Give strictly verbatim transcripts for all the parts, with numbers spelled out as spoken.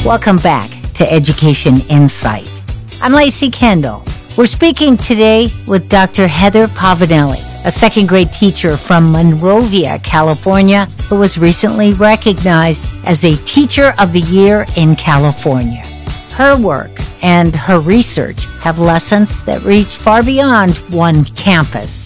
Welcome back to Education Insight. I'm Lacey Kendall. We're speaking today with Doctor Heather Pavanelli, a second grade teacher from Monrovia, California, who was recently recognized as a Teacher of the Year in California. Her work and her research have lessons that reach far beyond one campus.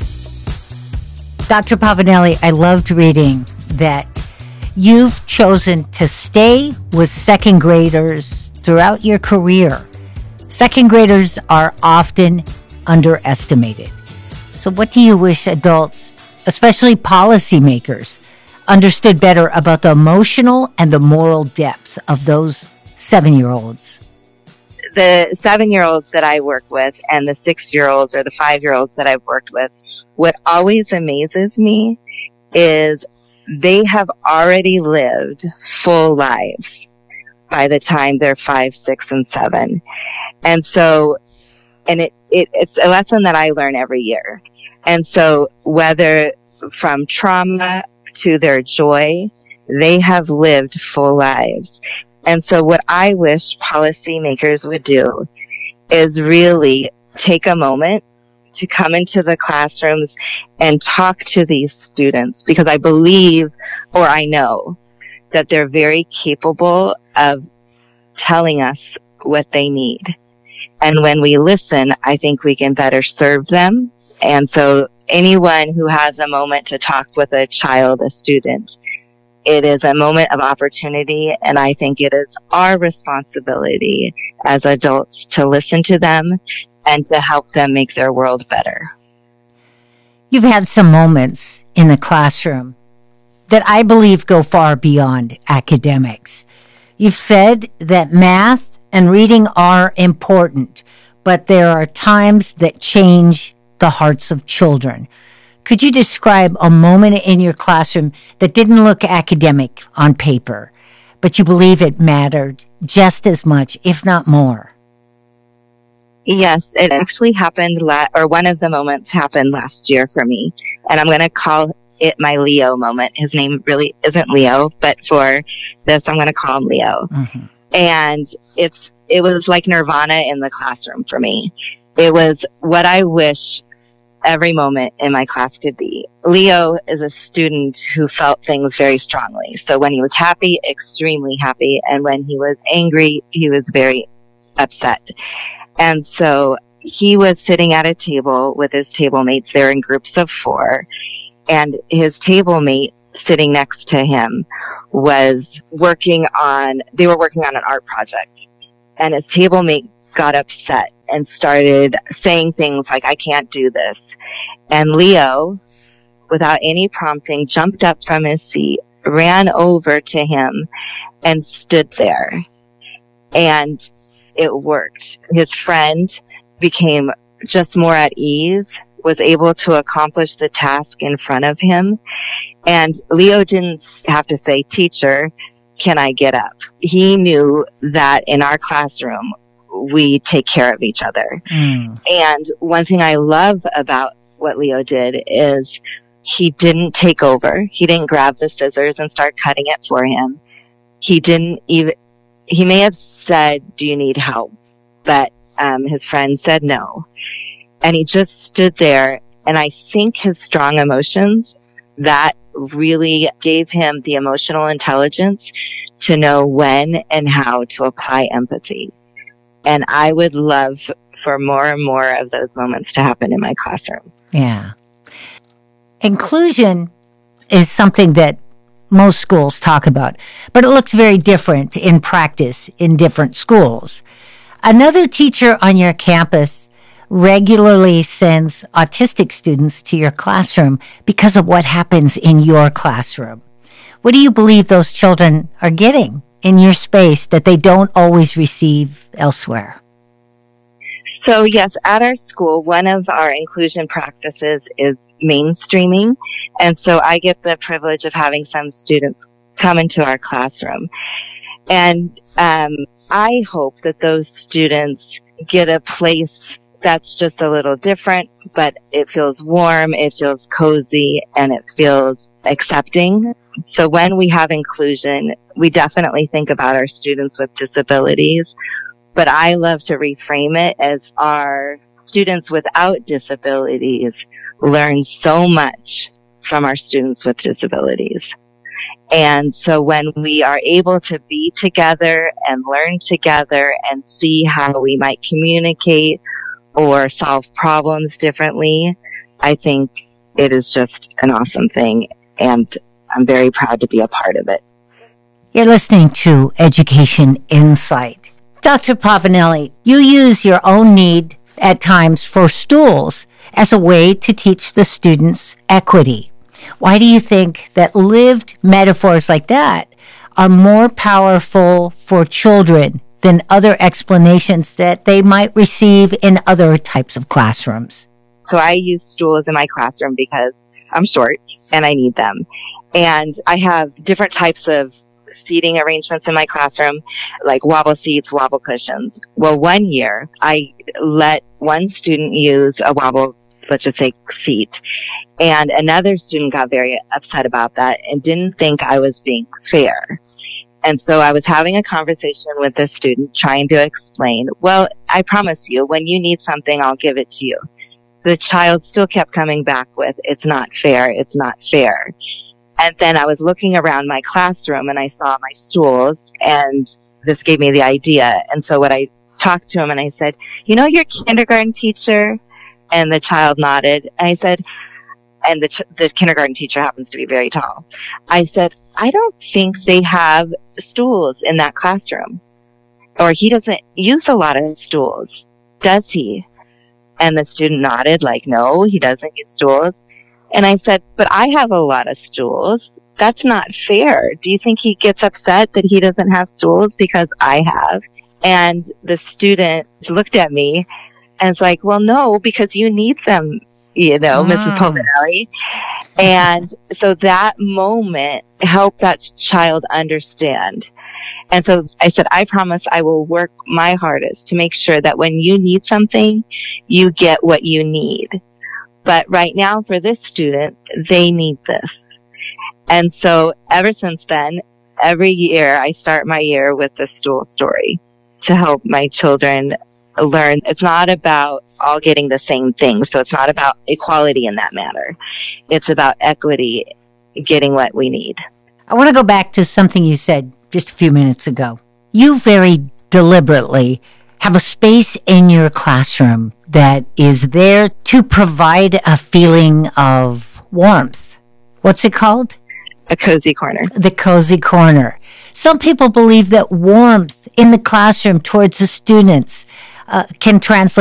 Doctor Pavanelli, I loved reading that you've chosen to stay with second graders throughout your career. Second graders are often underestimated. So what do you wish adults, especially policymakers, understood better about the emotional and the moral depth of those seven-year-olds? The seven-year-olds that I work with and the six-year-olds or the five-year-olds that I've worked with, what always amazes me is they have already lived full lives by the time they're five, six, and seven. And so, and it, it it's a lesson that I learn every year. And so whether from trauma to their joy, they have lived full lives. And so what I wish policymakers would do is really take a moment to come into the classrooms and talk to these students, because I believe, or I know, that they're very capable of telling us what they need. And when we listen, I think we can better serve them. And so anyone who has a moment to talk with a child, a student, it is a moment of opportunity, and I think it is our responsibility as adults to listen to them and to help them make their world better. You've had some moments in the classroom that I believe go far beyond academics. You've said that math and reading are important, but there are times that change the hearts of children. Could you describe a moment in your classroom that didn't look academic on paper, but you believe it mattered just as much, if not more? Yes, it actually happened, la- or one of the moments happened last year for me, and I'm going to call it my Leo moment. His name really isn't Leo, but for this, I'm going to call him Leo. Mm-hmm. And it's it was like nirvana in the classroom for me. It was what I wish every moment in my class could be. Leo is a student who felt things very strongly. So when he was happy, extremely happy, and when he was angry, he was very upset. And so he was sitting at a table with his table mates. They're in groups of four. And his table mate sitting next to him was working on, they were working on an art project. And his table mate got upset and started saying things like, I can't do this. And Leo, without any prompting, jumped up from his seat, ran over to him, and stood there. And it worked. His friend became just more at ease, was able to accomplish the task in front of him. And Leo didn't have to say, teacher, can I get up? He knew that in our classroom, we take care of each other. Mm. And one thing I love about what Leo did is he didn't take over. He didn't grab the scissors and start cutting it for him. He didn't even, he may have said, do you need help? But um, his friend said no. And he just stood there. And I think his strong emotions, that really gave him the emotional intelligence to know when and how to apply empathy. And I would love for more and more of those moments to happen in my classroom. Yeah. Inclusion is something that most schools talk about, but it looks very different in practice in different schools. Another teacher on your campus regularly sends autistic students to your classroom because of what happens in your classroom. What do you believe those children are getting in your space that they don't always receive elsewhere? So yes, at our school, one of our inclusion practices is mainstreaming. And so I get the privilege of having some students come into our classroom. And um, I hope that those students get a place that's just a little different, but it feels warm, it feels cozy, and it feels accepting So when we have inclusion, we definitely think about our students with disabilities, but I love to reframe it as our students without disabilities learn so much from our students with disabilities. And so when we are able to be together and learn together and see how we might communicate or solve problems differently, I think it is just an awesome thing. And I'm very proud to be a part of it. You're listening to Education Insight. Doctor Pavanelli, you use your own need at times for stools as a way to teach the students equity. Why do you think that lived metaphors like that are more powerful for children than other explanations that they might receive in other types of classrooms? So I use stools in my classroom because I'm short and I need them. And I have different types of seating arrangements in my classroom, like wobble seats, wobble cushions. Well, one year I let one student use a wobble, let's just say, seat. And another student got very upset about that and didn't think I was being fair. And so I was having a conversation with this student trying to explain, well, I promise you, when you need something, I'll give it to you. The child still kept coming back with, it's not fair, it's not fair. And then I was looking around my classroom and I saw my stools, and this gave me the idea. And so what I talked to him and I said, you know your kindergarten teacher? And the child nodded. And I said, and the, ch- the kindergarten teacher happens to be very tall. I said, I don't think they have stools in that classroom. Or he doesn't use a lot of stools, does he? And the student nodded like, no, he doesn't use stools. And I said, but I have a lot of stools. That's not fair. Do you think he gets upset that he doesn't have stools because I have? And the student looked at me and it's like, well, no, because you need them, you know, mm. Missus Pavanelli. And so that moment helped that child understand. And so I said, I promise I will work my hardest to make sure that when you need something, you get what you need. But right now for this student, they need this. And so ever since then, every year I start my year with the stool story to help my children learn. It's not about all getting the same thing. So it's not about equality in that matter. It's about equity, getting what we need. I want to go back to something you said just a few minutes ago. You very deliberately have a space in your classroom that is there to provide a feeling of warmth. What's it called? A cozy corner. The cozy corner. Some people believe that warmth in the classroom towards the students uh, can translate